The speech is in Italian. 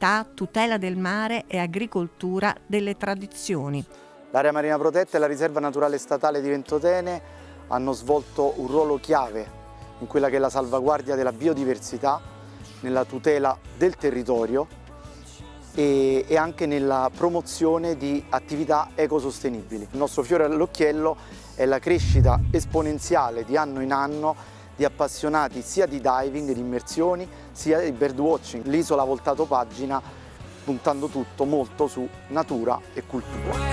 biodiversità, tutela del mare e agricoltura delle tradizioni. L'area marina protetta e la riserva naturale statale di Ventotene hanno svolto un ruolo chiave in quella che è la salvaguardia della biodiversità, nella tutela del territorio e anche nella promozione di attività ecosostenibili. Il nostro fiore all'occhiello è la crescita esponenziale di anno in anno di appassionati sia di diving, di immersioni, sia di birdwatching. L'isola ha voltato pagina puntando tutto molto su natura e cultura.